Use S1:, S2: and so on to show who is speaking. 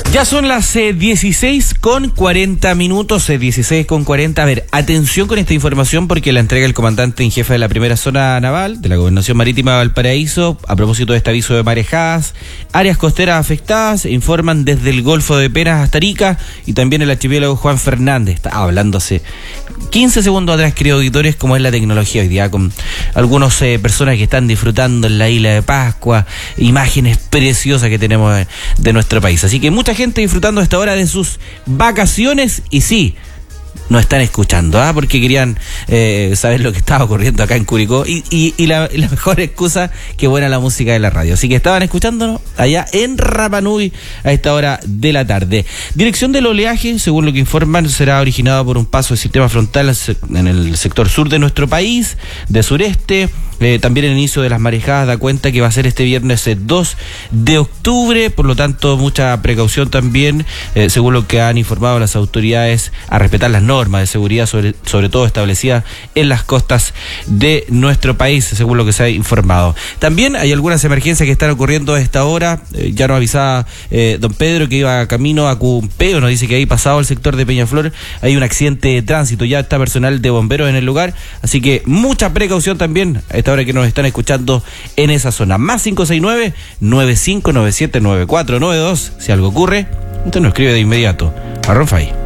S1: Ya son las 16:40, 16:40. A ver, atención con esta información porque la entrega el comandante en jefe de la primera zona naval de la Gobernación Marítima de Valparaíso a propósito de este aviso de marejadas. Áreas costeras afectadas informan desde el Golfo de Penas hasta Arica y también el archipiélago Juan Fernández. Estaba hablando hace 15 segundos atrás, queridos auditores, cómo es la tecnología hoy día, con algunas personas que están disfrutando en la isla de Pascua, imágenes preciosas que tenemos de nuestro país. Así que mucha gente disfrutando a esta hora de sus vacaciones y sí, nos están escuchando, porque querían saber lo que estaba ocurriendo acá en Curicó y la mejor excusa que buena la música de la radio. Así que estaban escuchándonos allá en Rapa Nui a esta hora de la tarde. Dirección del oleaje, según lo que informan, será originado por un paso del sistema frontal en el sector sur de nuestro país, de sureste. También el inicio de las marejadas da cuenta que va a ser este viernes 2 de octubre, por lo tanto mucha precaución también, según lo que han informado las autoridades, a respetar las normas de seguridad, sobre todo establecidas en las costas de nuestro país, según lo que se ha informado. También hay algunas emergencias que están ocurriendo a esta hora. Ya nos avisaba don Pedro que iba camino a Cumpeo, nos dice que ahí pasado el sector de Peñaflor hay un accidente de tránsito, ya está personal de bomberos en el lugar, así que mucha precaución también a esta hora que nos están escuchando en esa zona. Más 569-9597-9492. Si algo ocurre, usted nos escribe de inmediato a Ronfay.